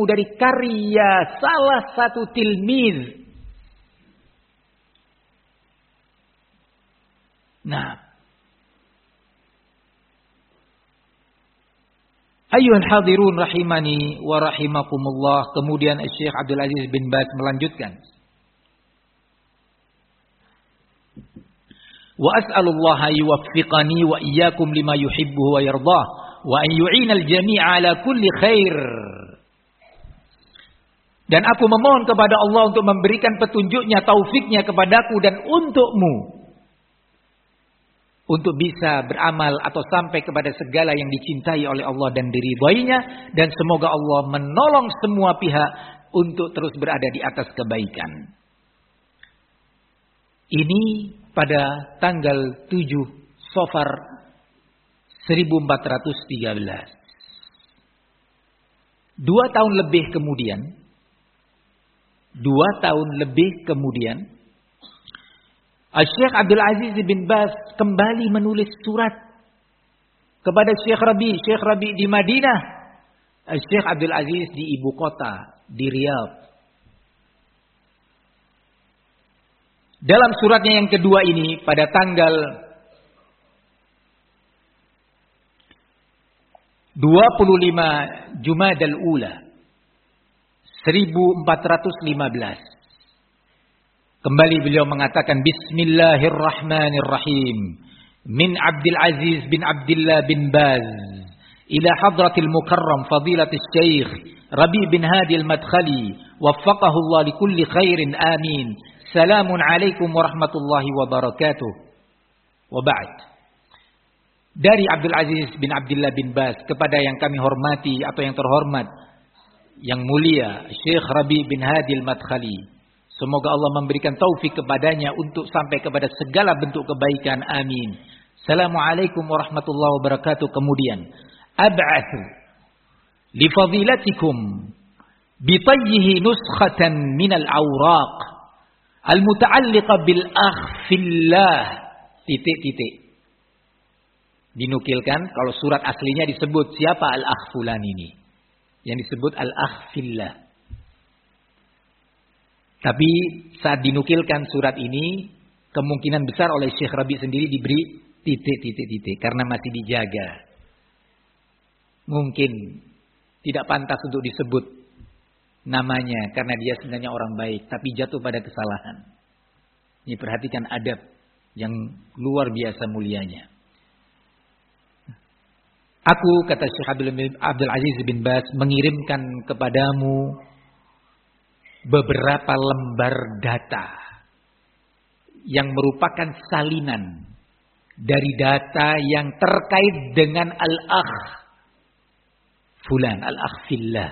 ilmu dari karya salah satu tilmiz. Nah, ayyuhal hadirun rahimani wa rahimakumullah. Kemudian Syekh Abdul Aziz bin Baz melanjutkan. Wa as'alullaha yuwaffiqani wa iyyakum lima yuhibbu wa yardah wa an yu'inal jami'a ala kulli khair. Dan aku memohon kepada Allah untuk memberikan petunjuknya, taufiknya kepadaku dan untukmu. Untuk bisa beramal atau sampai kepada segala yang dicintai oleh Allah dan diridhoinya. Dan semoga Allah menolong semua pihak untuk terus berada di atas kebaikan. Ini pada tanggal 7 Safar 1413. 2 tahun lebih kemudian, Syekh Abdul Aziz bin Baz kembali menulis surat kepada Syekh Rabi. Syekh Rabi di Madinah, Syekh Abdul Aziz di ibu kota, di Riyadh. Dalam suratnya yang kedua ini pada tanggal 25 Jumadal Ula 1415. Kembali beliau mengatakan Bismillahirrahmanirrahim. Min Abdul Aziz bin Abdullah bin Baz ila hadratil mukarram fadilatis Syekh Rabi bin Hadi al-Madkhali waffaqahu Allah likulli khairin amin. Salamun alaikum warahmatullahi wabarakatuh. Wa ba'd. Dari Abdul Aziz bin Abdullah bin Baz kepada yang kami hormati atau yang terhormat, yang mulia Syekh Rabi bin Hadi al-Madkhali. Semoga Allah memberikan taufik kepadanya untuk sampai kepada segala bentuk kebaikan. Amin. Assalamualaikum warahmatullahi wabarakatuh. Kemudian, ab'athu li fadilatikum bitayyihi nuskhatan minal awraq al-muta'alliqa bil akh fillah. Dinukilkan kalau surat aslinya disebut siapa al-akh fulan ini. Yang disebut al-akh fillah. Tapi saat dinukilkan surat ini kemungkinan besar oleh Syekh Rabi sendiri diberi titik karena masih dijaga. Mungkin tidak pantas untuk disebut namanya karena dia sebenarnya orang baik tapi jatuh pada kesalahan. Ini perhatikan adab yang luar biasa mulianya. Aku, kata Syekh Abdul Aziz bin Baz, mengirimkan kepadamu beberapa lembar data yang merupakan salinan dari data yang terkait dengan al-akh fulan, al-akh fillah.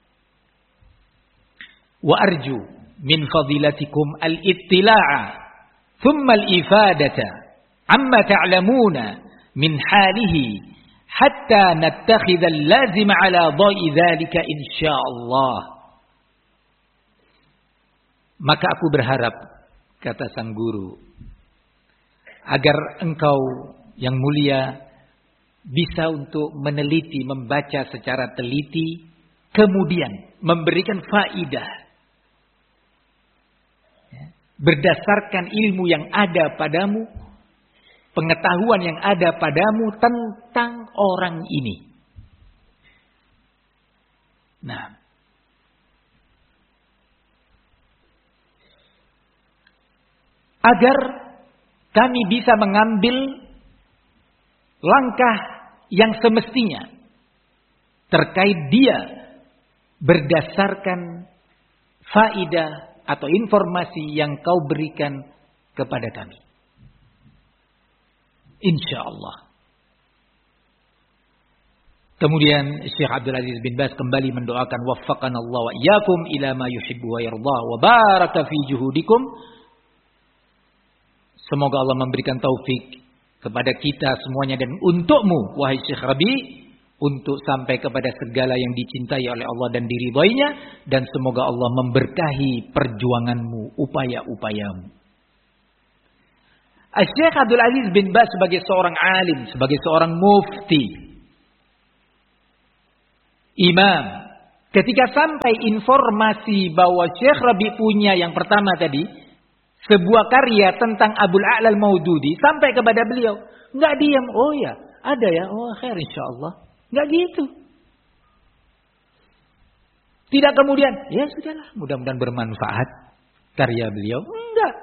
Wa arju min fadilatikum al-ittila'a thumma al-ifadata amma ta'lamuna min halihi hatta nattakhidha al-lazim ala dha'i dhalika insyaallah. Maka aku berharap, kata sang guru, agar engkau yang mulia bisa untuk meneliti, membaca secara teliti, kemudian memberikan faidah berdasarkan ilmu yang ada padamu, pengetahuan yang ada padamu tentang orang ini. Nah, agar kami bisa mengambil langkah yang semestinya terkait dia berdasarkan faidah atau informasi yang kau berikan kepada kami. InsyaAllah. Kemudian Syekh Abdul Aziz bin Baz kembali mendoakan waffaqana Allah wa iyyakum ila ma yuhibbu wa yardah wa baraka fi juhudikum. Semoga Allah memberikan taufik kepada kita semuanya dan untukmu wahai Syekh Rabi untuk sampai kepada segala yang dicintai oleh Allah dan diridhoinya, dan semoga Allah memberkahi perjuanganmu, upaya-upayamu. Syekh Abdul Aziz bin Baz sebagai seorang alim, sebagai seorang mufti, imam, Ketika sampai informasi bahwa Syekh Rabi punya yang pertama tadi, sebuah karya tentang Abul A'la Al-Maududi, sampai kepada beliau, nggak diam. Oh ya, ada ya. Oh khair insyaallah. Nggak gitu. Tidak kemudian, ya sudahlah, mudah-mudahan bermanfaat karya beliau. Enggak.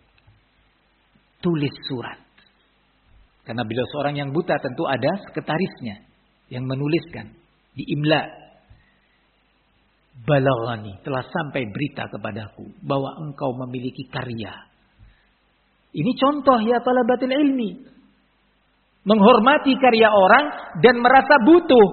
Tulis surat. Karena beliau seorang yang buta, tentu ada sekretarisnya yang menuliskan, diimla. Balaghani, telah sampai berita kepadaku bahwa engkau memiliki karya. Ini contoh ya talabatul ilmi. Menghormati karya orang dan merasa butuh.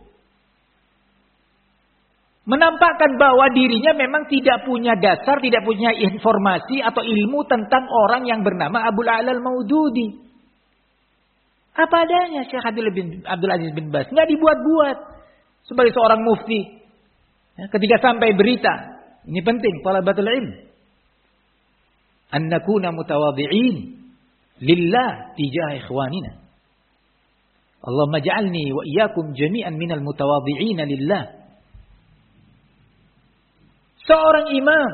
Menampakkan bahwa dirinya memang tidak punya dasar, tidak punya informasi atau ilmu tentang orang yang bernama Abul A'la Al-Maududi. Apa adanya Syekh Abdul Aziz bin Baz. Nggak dibuat-buat. Sebagai seorang mufti. Ya, ketika sampai berita, ini penting, talabatul ilm. An nakuna mutawadhi'in lillah tijah ikhwanina. Allahumma ja'alni wa iyyakum jami'an minal mutawadhi'in lillah. Seorang imam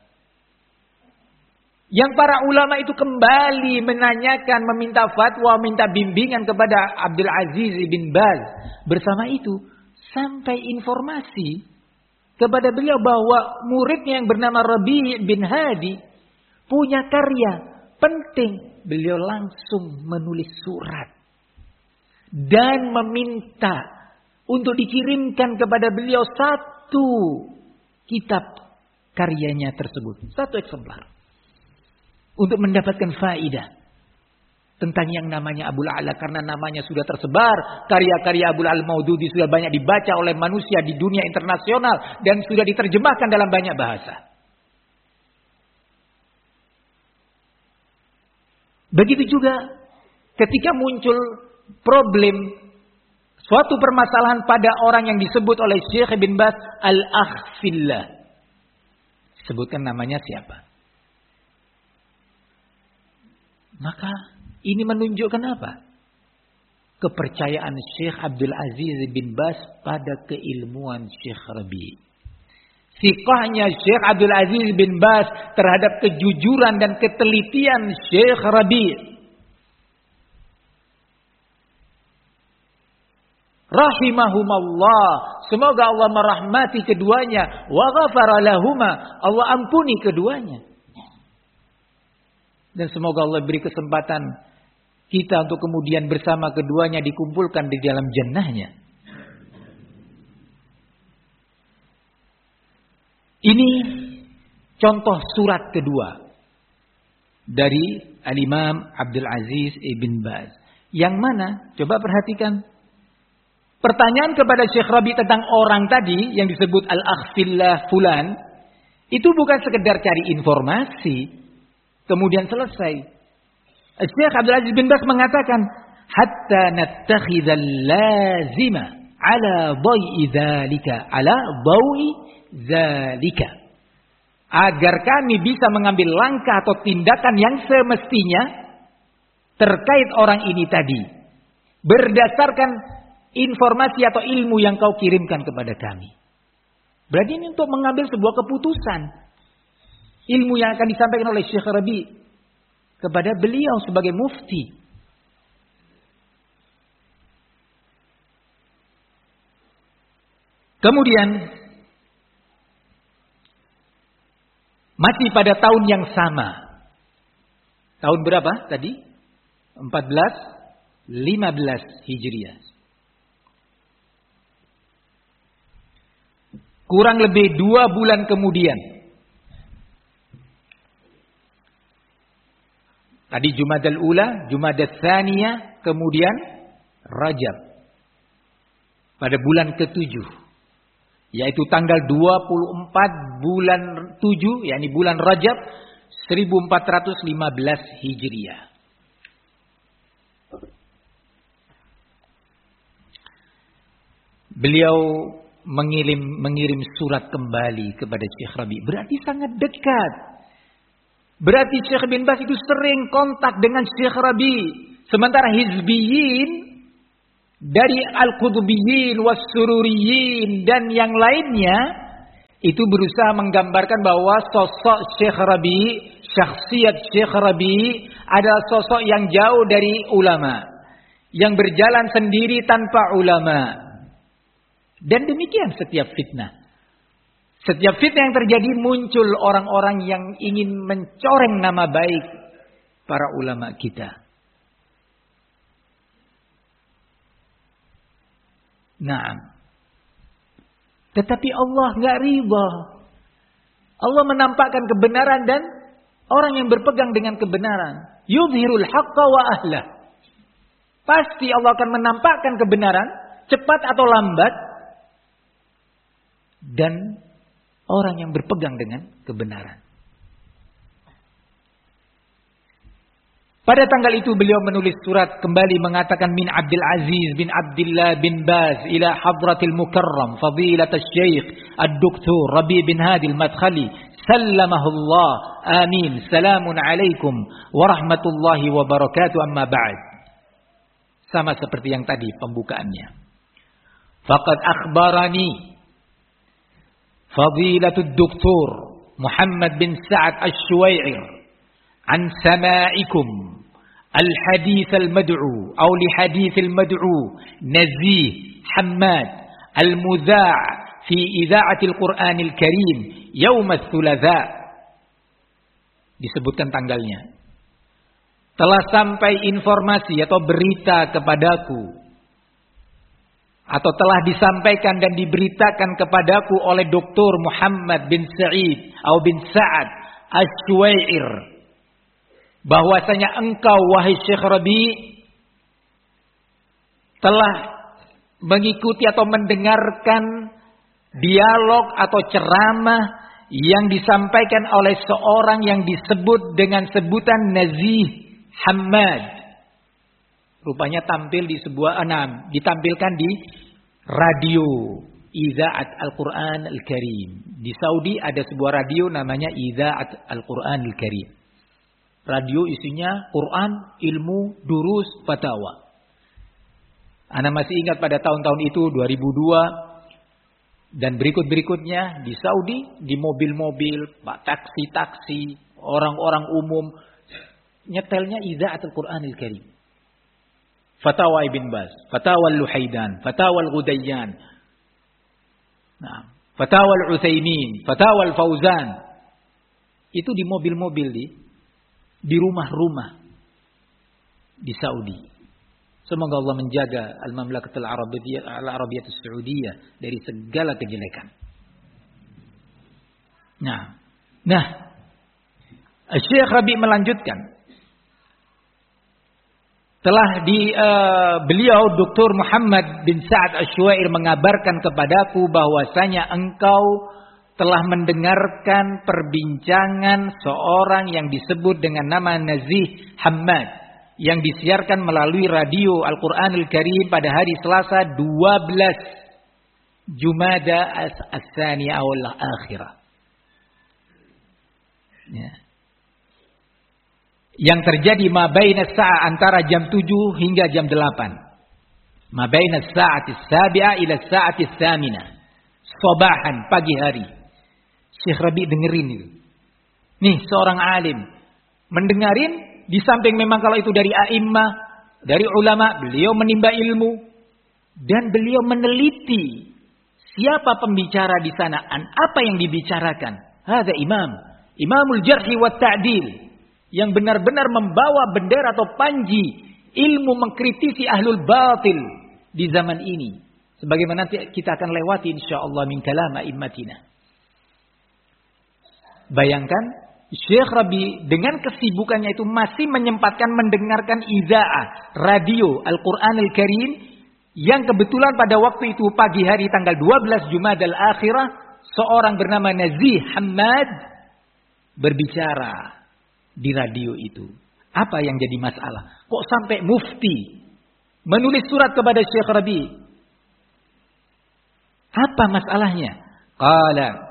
yang para ulama itu kembali menanyakan, meminta fatwa, minta bimbingan kepada Abdul Aziz bin Baz. Bersama itu sampai informasi kepada beliau bahwa muridnya yang bernama Rabi' bin Hadi punya karya penting. Beliau langsung menulis surat dan meminta untuk dikirimkan kepada beliau satu kitab karyanya tersebut, satu eksemplar, untuk mendapatkan faidah tentang yang namanya Abul A'la, karena namanya sudah tersebar, karya-karya Abul A'la Al-Maududi sudah banyak dibaca oleh manusia di dunia internasional dan sudah diterjemahkan dalam banyak bahasa. Begitu juga ketika muncul problem, suatu permasalahan pada orang yang disebut oleh Syekh bin Baz Al-Akh Fillah. Sebutkan namanya siapa? Maka ini menunjukkan apa? Kepercayaan Syekh Abdul Aziz bin Baz pada keilmuan Syekh Rabi. Siqahnya Syekh Abdul Aziz bin Baz terhadap kejujuran dan ketelitian Syekh Rabi. Rahimahumallah. Semoga Allah merahmati keduanya. Wa ghafara lahuma. Allah ampuni keduanya. Dan semoga Allah beri kesempatan kita untuk kemudian bersama keduanya dikumpulkan di dalam jannahnya. Ini contoh surat kedua dari Al-Imam Abdul Aziz ibn Baz. Yang mana? Coba perhatikan. Pertanyaan kepada Syekh Rabi tentang orang tadi yang disebut Al-Akhfillah Fulan. Itu bukan sekedar cari informasi. Kemudian selesai. Syekh Abdul Aziz bin Baz mengatakan, hatta nattakhidhal lazima ala dhai'i dzalika, ala dhawi dzalika. Agar kami bisa mengambil langkah atau tindakan yang semestinya terkait orang ini tadi. Berdasarkan informasi atau ilmu yang kau kirimkan kepada kami. Berarti ini untuk mengambil sebuah keputusan. Ilmu yang akan disampaikan oleh Syekh Rabi kepada beliau sebagai mufti. Kemudian masih pada tahun yang sama. Tahun berapa tadi? 1415 Hijriah. Kurang lebih 2 bulan kemudian. Tadi Jumadal Ula, Jumadal Tsaniyah, kemudian Rajab. Pada bulan ke-7. Yaitu tanggal 24 bulan 7, yakni bulan Rajab 1415 Hijriah. Beliau mengirim surat kembali kepada Syekh Rabi. Berarti sangat dekat. Berarti Syekh bin Baz itu sering kontak dengan Syekh Rabi. Sementara Hizbiyin dari Al-Qutbiyyin was-Sururiyin dan yang lainnya, itu berusaha menggambarkan bahwa sosok Syekh Rabi, syakhsiat Syekh Rabi adalah sosok yang jauh dari ulama, yang berjalan sendiri tanpa ulama. Dan demikian setiap fitnah. Setiap fitnah yang terjadi muncul orang-orang yang ingin mencoreng nama baik para ulama kita. Nah, tetapi Allah nggak ridha. Allah menampakkan kebenaran dan orang yang berpegang dengan kebenaran. Yudhirul haqqa wa ahlah. Pasti Allah akan menampakkan kebenaran, cepat atau lambat. Dan orang yang berpegang dengan kebenaran. Pada tanggal itu beliau menulis surat kembali mengatakan min Abdul Aziz bin Abdullah bin Baz ila hadratil mukarram fadilat asy-syekh ad-doktor Rabi bin Hadi al-Madkhali sallamahullah amin salamun alaikum warahmatullahi wabarakatuh amma ba'd. Sama seperti yang tadi pembukaannya. Faqad akhbarani fadilatud doktor Muhammad bin Sa'ad asy-Syuwair an sama'ikum الحديث المدعو أو لحديث المدعو نزيه حماد المذاع في إذاعة القرآن الكريم يوم الثلاثاء. Disebutkan tanggalnya. Telah sampai informasi atau berita kepadaku, atau telah disampaikan dan diberitakan kepadaku oleh Dr. Muhammad bin Sa'id atau bin Sa'ad Asy-Syuwair, bahwasanya engkau wahai Syekh Rabi telah mengikuti atau mendengarkan dialog atau ceramah yang disampaikan oleh seorang yang disebut dengan sebutan Nazih Hammad. Rupanya tampil di sebuah ditampilkan di radio Idza'at Al-Qur'an Al-Karim. Di Saudi ada sebuah radio namanya Idza'at Al-Qur'an Al-Karim. Radio isinya Quran, ilmu, durus, fatwa. Ana masih ingat pada tahun-tahun itu 2002 dan berikut-berikutnya di Saudi, di mobil-mobil, taksi-taksi, orang-orang umum nyetelnya Idza'atul Qur'anil Karim. Fatwa Ibn Baz, Fatwa Al-Luhaidan, Fatwa Al-Ghudayyan. Nah, Fatwa Al-Utsaimin, Fatwa Al-Fauzan. Itu di mobil-mobil di rumah-rumah di Saudi. Semoga Allah menjaga Al-Mamlakatul Arabiyatus Saudiyah dari segala kejelekan. Nah, Syekh Rabi melanjutkan. Telah beliau Dr. Muhammad bin Sa'ad Asy-Syuwair mengabarkan kepadaku bahwasanya engkau telah mendengarkan perbincangan seorang yang disebut dengan nama Nazih Hammad yang disiarkan melalui radio Al-Qur'anul Karim pada hari Selasa 12 Jumada As-Tsaniyah wal Akhirah. Ya. Yang terjadi mabaina sa'a antara jam 7 hingga jam 8. Mabaina sa'ati as-sabi'ah ila sa'ati ats-tsaminah. Sabahan, pagi hari. Syekh Rabi dengerin itu. Nih seorang alim mendengarin, di samping memang kalau itu dari a'immah, dari ulama, beliau menimba ilmu dan beliau meneliti siapa pembicara di sana, apa yang dibicarakan. Hadza imamul jarhi wat ta'dil yang benar-benar membawa bendera atau panji ilmu mengkritisi ahlul batil di zaman ini. Sebagaimana nanti kita akan lewati insyaallah min kalam a'immatina. Bayangkan Syekh Rabi dengan kesibukannya itu masih menyempatkan mendengarkan idza'ah radio Al-Qur'anul Karim yang kebetulan pada waktu itu pagi hari tanggal 12 Jumadal Akhirah seorang bernama Nazih Hammad berbicara di radio itu. Apa yang jadi masalah? Kok sampai mufti menulis surat kepada Syekh Rabi? Apa masalahnya? Qala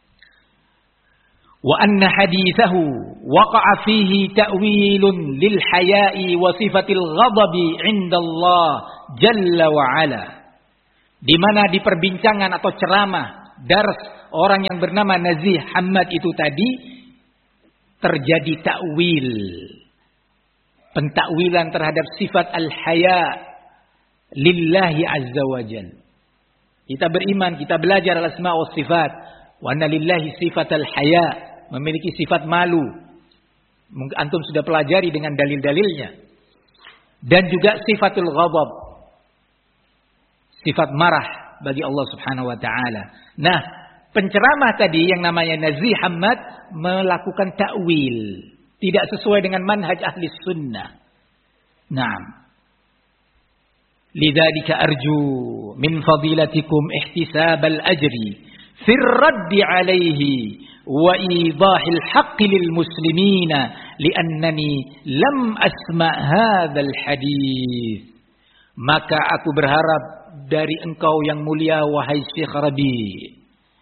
wa anna hadithahu waqa'a fihi ta'wilun lil haya'i wa sifatil ghadabi 'inda Allah Jalla wa Ala. Di mana di perbincangan atau ceramah dars orang yang bernama Nazih Hammad itu tadi terjadi takwil, pentakwilan terhadap sifat al-haya lillahi azza wa jalla. Kita beriman, kita belajar al-asma wa sifat. Wa anna lillahi sifat al-haya, memiliki sifat malu. Antum sudah pelajari dengan dalil-dalilnya. Dan juga sifatul ghadab, sifat marah bagi Allah Subhanahu wa taala. Nah, penceramah tadi yang namanya Nazih Hammad melakukan takwil, tidak sesuai dengan manhaj ahli sunnah. Naam. Lidzalika arju min fadilatikum ihtisab al-ajri fi ar-radd alayhi wa idahil haqq lil muslimina liannani lam asma' hadzal hadits. Maka aku berharap dari engkau yang mulia wahai Syekh Rabi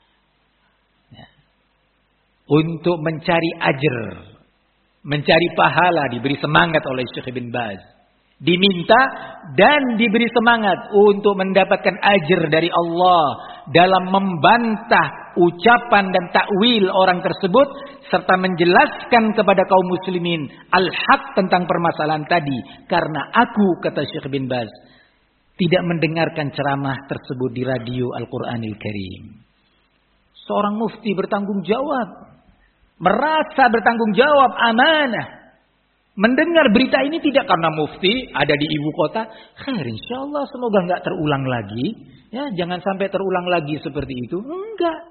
untuk mencari ajr, mencari pahala, diberi semangat oleh Syekh bin Baz. Diminta dan diberi semangat untuk mendapatkan ajr dari Allah dalam membantah ucapan dan takwil orang tersebut serta menjelaskan kepada kaum muslimin al-haq tentang permasalahan tadi. Karena aku, kata Syekh bin Baz, tidak mendengarkan ceramah tersebut di radio Al-Quranil Karim. Seorang mufti bertanggung jawab, merasa bertanggung jawab, amanah. Mendengar berita ini tidak karena mufti ada di ibu kota. Khair, insyaallah semoga enggak terulang lagi. Ya, jangan sampai terulang lagi seperti itu. Enggak.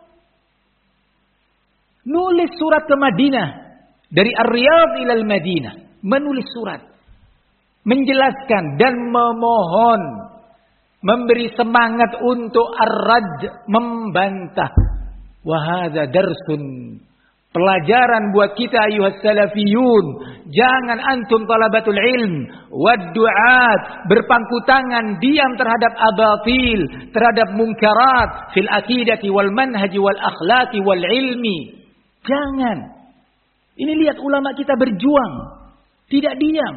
Nulis surat ke Madinah. Dari Ar-Riyadh ilal Madinah. Menulis surat. Menjelaskan dan memohon. Memberi semangat untuk ar-rad. Membantah. Wahada darsun. Pelajaran buat kita ayuhas salafiyun. Jangan antum talabatul ilm wad du'at berpangku tangan diam terhadap abatil, terhadap munkarat fil aqidati wal manhaji wal akhlaqi wal ilmi. Jangan. Ini lihat ulama kita berjuang, tidak diam.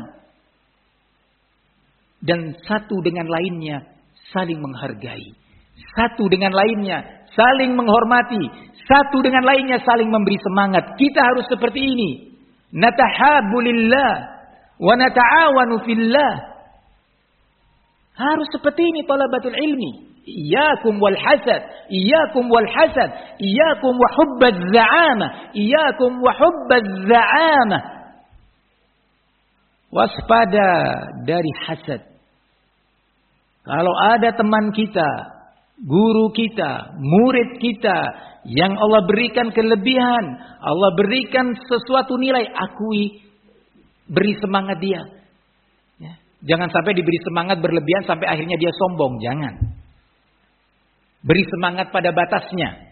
Dan satu dengan lainnya saling menghargai. Satu dengan lainnya saling menghormati. Satu dengan lainnya saling memberi semangat. Kita harus seperti ini. Natahabbu lillah wa nata'awanu fillah. Harus seperti ini talabatul ilmi. Iyyakum wal hasad, iyyakum wal hasad, iyyakum wa hubbaz za'ama, iyyakum wa hubbaz za'ama. Waspada dari hasad. Kalau ada teman kita, guru kita, murid kita yang Allah berikan kelebihan, Allah berikan sesuatu nilai, akui, beri semangat dia. Ya. Jangan sampai diberi semangat berlebihan sampai akhirnya dia sombong, jangan. Beri semangat pada batasnya.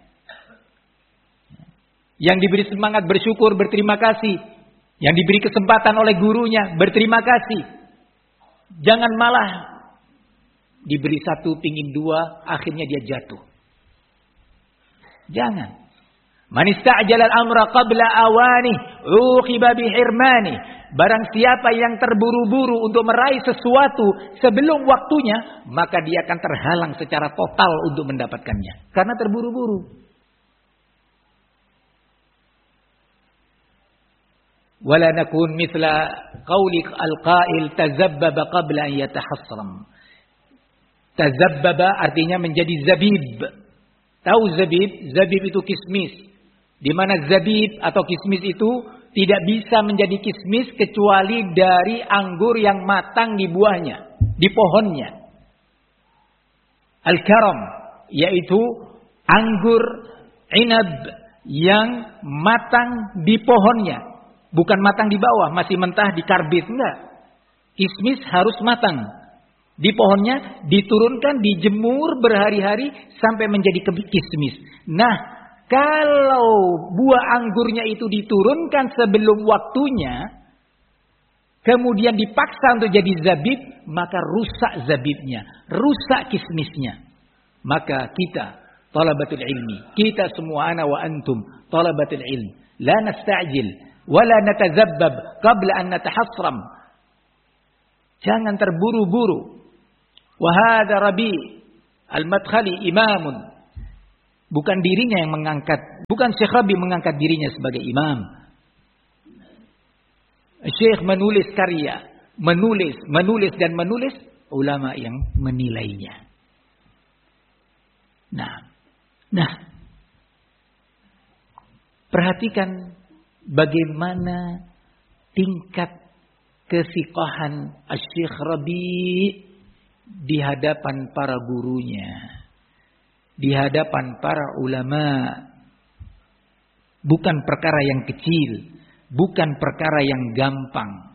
Yang diberi semangat bersyukur, berterima kasih. Yang diberi kesempatan oleh gurunya, berterima kasih. Jangan malah diberi satu, pingin dua, akhirnya dia jatuh. Jangan. Man ista'jala al-amra qabla awani, uqiba bihirmani. Barang siapa yang terburu-buru untuk meraih sesuatu sebelum waktunya, maka dia akan terhalang secara total untuk mendapatkannya. Karena terburu-buru. Wala nakun mithla qawli al-qail tazabbaba qabla an yatahassram. Tazabbaba artinya menjadi zabib. Tahu zabib? Zabib itu kismis. Di mana zabib atau kismis itu tidak bisa menjadi kismis kecuali dari anggur yang matang di buahnya, di pohonnya. Al-karam yaitu anggur inab yang matang di pohonnya, bukan matang di bawah, masih mentah di karbit, enggak. Kismis harus matang. Di pohonnya diturunkan, dijemur berhari-hari sampai menjadi kismis. Nah, kalau buah anggurnya itu diturunkan sebelum waktunya, kemudian dipaksa untuk jadi zabib, maka rusak zabibnya, rusak kismisnya. Maka kita, talabatul ilmi, kita semua ana wa antum, talabatul ilmi, la nasta'jil, wa la natazabbab qabla an natahassram. Jangan terburu-buru. Wa hadza Rabi' al-Madkhali imamun. Bukan dirinya yang mengangkat, bukan Syekh Rabi mengangkat dirinya sebagai imam. Syekh menulis karya, menulis dan menulis, ulama yang menilainya. Nah, perhatikan bagaimana tingkat kesiqahan Syekh Rabi di hadapan para gurunya, di hadapan para ulama. Bukan perkara yang kecil, bukan perkara yang gampang.